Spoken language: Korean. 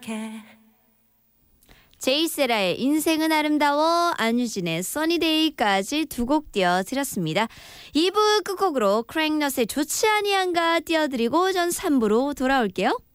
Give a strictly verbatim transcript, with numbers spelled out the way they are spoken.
생각해. 제이세라의 인생은 아름다워, 안유진의 써니데이까지 두 곡 띄워드렸습니다. 이 부 끝곡으로 크랭넛의 좋지 아니한가 띄워드리고 전 삼 부로 돌아올게요.